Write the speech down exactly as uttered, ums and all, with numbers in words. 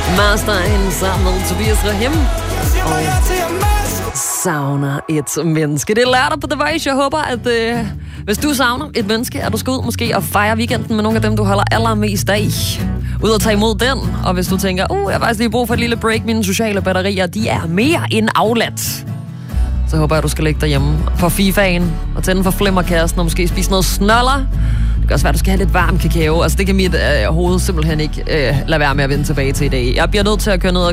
Masterhen sammen med Tobias Rahim og savner et menneske. Det er lørdag på The Voice. Jeg håber, at øh, hvis du savner et menneske, at du skal ud måske og fejre weekenden med nogle af dem, du holder allermest af. Ud og tage imod den. Og hvis du tænker, uh, jeg har faktisk lige brug for et lille break, mine sociale batterier, de er mere end afladt. Så håber jeg, at du skal ligge derhjemme på FIFAen og tænde for flimmerkassen og måske spise noget snoller. Det kan også være, at du skal have lidt varm kakao. Altså, det kan mit øh, hoved simpelthen ikke øh, lade være med at vende tilbage til i dag. Jeg bliver nødt til at køre ned og